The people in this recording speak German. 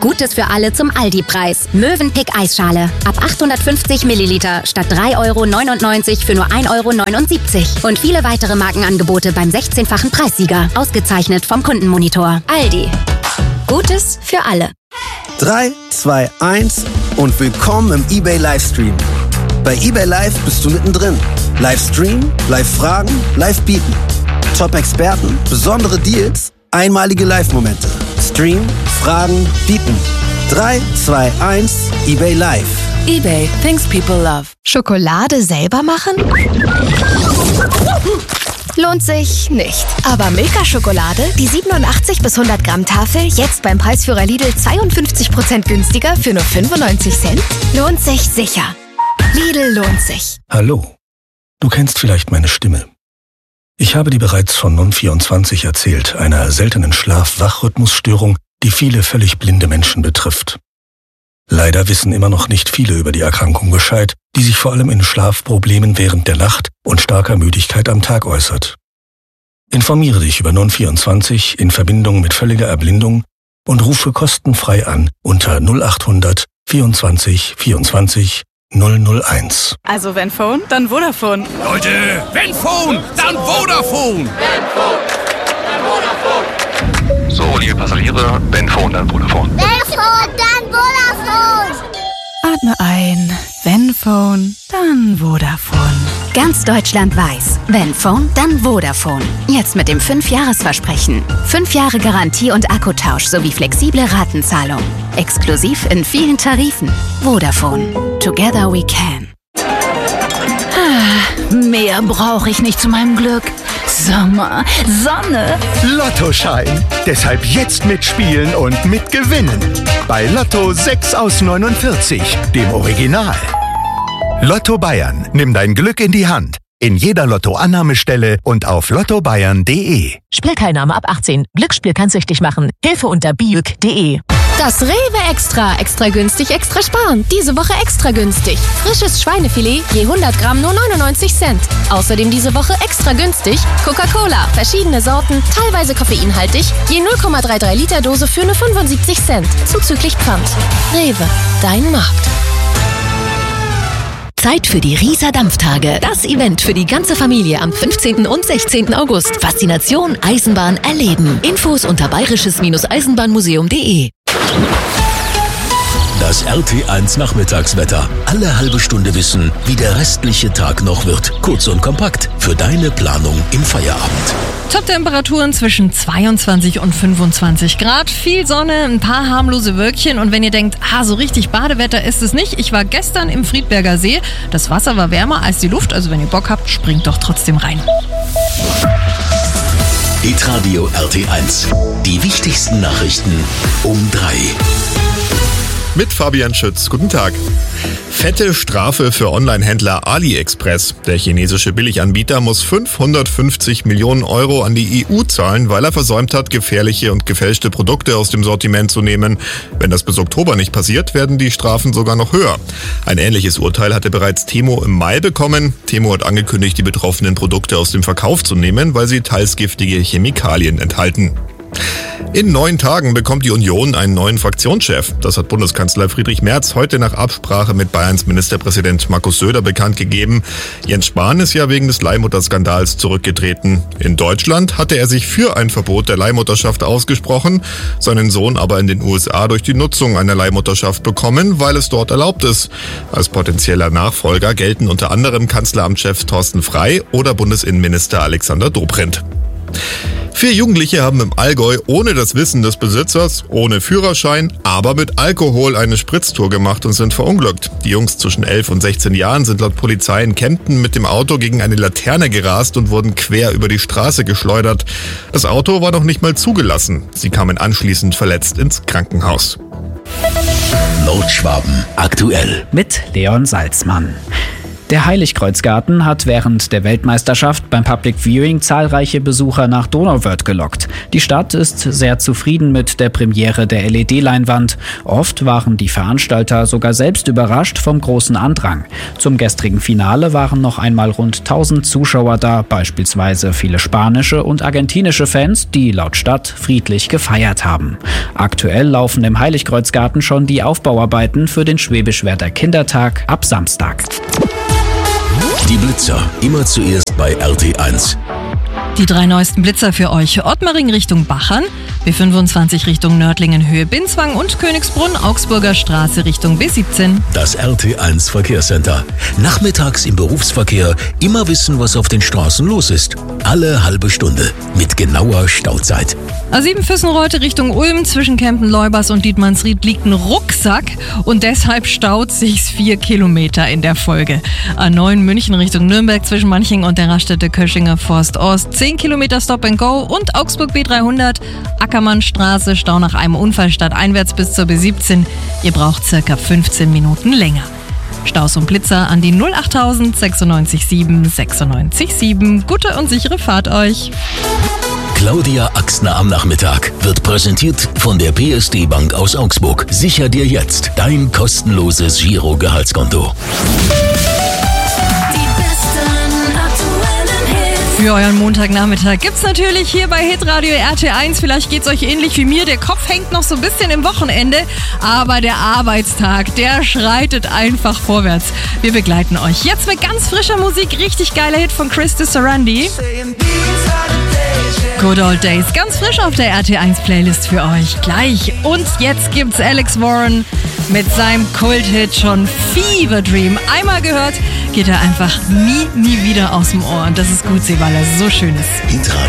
Gutes für alle zum Aldi-Preis. Mövenpick Eisschale. Ab 850 Milliliter statt 3,99 € für nur 1,79 €. Und viele weitere Markenangebote beim 16-fachen Preissieger. Ausgezeichnet vom Kundenmonitor. Aldi. Gutes für alle. 3, 2, 1 und willkommen im eBay Livestream. Bei eBay Live bist du mittendrin. Livestream, Live-Fragen, Live-Bieten. Top-Experten, besondere Deals, einmalige Live-Momente. Stream, Fragen, Bieten. 3, 2, 1, eBay Live. eBay, things people love. Schokolade selber machen? Lohnt sich nicht. Aber Milka-Schokolade, die 87 bis 100 Gramm Tafel, jetzt beim Preisführer Lidl 52% günstiger für nur 95 Cent? Lohnt sich sicher. Lidl lohnt sich. Hallo, du kennst vielleicht meine Stimme. Ich habe dir bereits von Non24 erzählt, einer seltenen Schlaf-Wach-Rhythmusstörung, die viele völlig blinde Menschen betrifft. Leider wissen immer noch nicht viele über die Erkrankung Bescheid, die sich vor allem in Schlafproblemen während der Nacht und starker Müdigkeit am Tag äußert. Informiere dich über Non24 in Verbindung mit völliger Erblindung und rufe kostenfrei an unter 0800 24 24 001. Also wenn Phone, dann Vodafone. Leute, wenn Phone, dann Vodafone. Wenn Phone, dann Vodafone. So, liebe Passagiere, wenn Phone, dann Vodafone. Wenn Phone, dann Vodafone. Atme ein. Wenn Phone, dann Vodafone. Ganz Deutschland weiß, wenn Phone, dann Vodafone. Jetzt mit dem 5-Jahres-Versprechen. 5 Jahre Garantie und Akkutausch sowie flexible Ratenzahlung. Exklusiv in vielen Tarifen. Vodafone. Together we can. Mehr brauche ich nicht zu meinem Glück. Sommer, Sonne. Lottoschein. Deshalb jetzt mitspielen und mitgewinnen. Bei Lotto 6 aus 49, dem Original. Lotto Bayern. Nimm dein Glück in die Hand. In jeder Lotto-Annahmestelle und auf lottobayern.de. Spielteilnahme ab 18. Glücksspiel kann süchtig machen. Hilfe unter biuk.de. Das Rewe Extra. Extra günstig, extra sparen. Diese Woche extra günstig. Frisches Schweinefilet je 100 Gramm nur 99 Cent. Außerdem diese Woche extra günstig Coca-Cola. Verschiedene Sorten, teilweise koffeinhaltig. Je 0,33 Liter Dose für nur 75 Cent. Zuzüglich Pfand. Rewe. Dein Markt. Zeit für die Rieser Dampftage. Das Event für die ganze Familie am 15. und 16. August. Faszination Eisenbahn erleben. Infos unter bayerisches-eisenbahnmuseum.de. Das RT1 Nachmittagswetter. Alle halbe Stunde wissen, wie der restliche Tag noch wird. Kurz und kompakt für deine Planung im Feierabend. Top-Temperaturen zwischen 22 und 25 Grad. Viel Sonne, ein paar harmlose Wölkchen. Und wenn ihr denkt, so richtig Badewetter ist es nicht. Ich war gestern im Friedberger See. Das Wasser war wärmer als die Luft. Also wenn ihr Bock habt, springt doch trotzdem rein. Hitradio RT1. Die wichtigsten Nachrichten um 3. Mit Fabian Schütz. Guten Tag. Fette Strafe für Online-Händler AliExpress. Der chinesische Billiganbieter muss 550 Millionen Euro an die EU zahlen, weil er versäumt hat, gefährliche und gefälschte Produkte aus dem Sortiment zu nehmen. Wenn das bis Oktober nicht passiert, werden die Strafen sogar noch höher. Ein ähnliches Urteil hatte bereits Temu im Mai bekommen. Temu hat angekündigt, die betroffenen Produkte aus dem Verkauf zu nehmen, weil sie teils giftige Chemikalien enthalten. In 9 Tagen bekommt die Union einen neuen Fraktionschef. Das hat Bundeskanzler Friedrich Merz heute nach Absprache mit Bayerns Ministerpräsident Markus Söder bekannt gegeben. Jens Spahn ist ja wegen des Leihmutterskandals zurückgetreten. In Deutschland hatte er sich für ein Verbot der Leihmutterschaft ausgesprochen, seinen Sohn aber in den USA durch die Nutzung einer Leihmutterschaft bekommen, weil es dort erlaubt ist. Als potenzieller Nachfolger gelten unter anderem Kanzleramtschef Thorsten Frey oder Bundesinnenminister Alexander Dobrindt. 4 Jugendliche haben im Allgäu ohne das Wissen des Besitzers, ohne Führerschein, aber mit Alkohol eine Spritztour gemacht und sind verunglückt. Die Jungs zwischen 11 und 16 Jahren sind laut Polizei in Kempten mit dem Auto gegen eine Laterne gerast und wurden quer über die Straße geschleudert. Das Auto war noch nicht mal zugelassen. Sie kamen anschließend verletzt ins Krankenhaus. Nordschwaben aktuell. Mit Leon Salzmann. Der Heiligkreuzgarten hat während der Weltmeisterschaft beim Public Viewing zahlreiche Besucher nach Donauwörth gelockt. Die Stadt ist sehr zufrieden mit der Premiere der LED-Leinwand. Oft waren die Veranstalter sogar selbst überrascht vom großen Andrang. Zum gestrigen Finale waren noch einmal rund 1000 Zuschauer da, beispielsweise viele spanische und argentinische Fans, die laut Stadt friedlich gefeiert haben. Aktuell laufen im Heiligkreuzgarten schon die Aufbauarbeiten für den Schwäbisch-Werder Kindertag ab Samstag. Die Blitzer, immer zuerst bei RT1. Die 3 neuesten Blitzer für euch. Ottmaring Richtung Bachern, B25 Richtung Nördlingen Höhe Binzwang und Königsbrunn, Augsburger Straße Richtung B17. Das RT1 Verkehrscenter. Nachmittags im Berufsverkehr immer wissen, was auf den Straßen los ist. Alle halbe Stunde mit genauer Stauzeit. A7 Füssenreute Richtung Ulm, zwischen Kempten-Leubers und Dietmannsried liegt ein Rucksack und deshalb staut sich's 4 Kilometer in der Folge. A9 München Richtung Nürnberg, zwischen Manching und der Raststätte Köschinger Forst Ost 10 Kilometer Stop and Go und Augsburg B300, Ackermannstraße, Stau nach einem Unfall stadteinwärts bis zur B17. Ihr braucht circa 15 Minuten länger. Staus und Blitzer an die 08000 96 7 96 7. Gute und sichere Fahrt euch. Claudia Axtner am Nachmittag wird präsentiert von der PSD Bank aus Augsburg. Sicher dir jetzt dein kostenloses Giro-Gehaltskonto. Für euren Montagnachmittag gibt's natürlich hier bei Hitradio RT1. Vielleicht geht's euch ähnlich wie mir. Der Kopf hängt noch so ein bisschen im Wochenende, aber der Arbeitstag, der schreitet einfach vorwärts. Wir begleiten euch jetzt mit ganz frischer Musik. Richtig geiler Hit von Chris Sarandi. Good Old Days, ganz frisch auf der RT1-Playlist für euch gleich. Und jetzt gibt's Alex Warren mit seinem Kult-Hit schon Fever Dream. Einmal gehört, geht er einfach nie wieder aus dem Ohr. Und das ist gut, weil er so schön ist.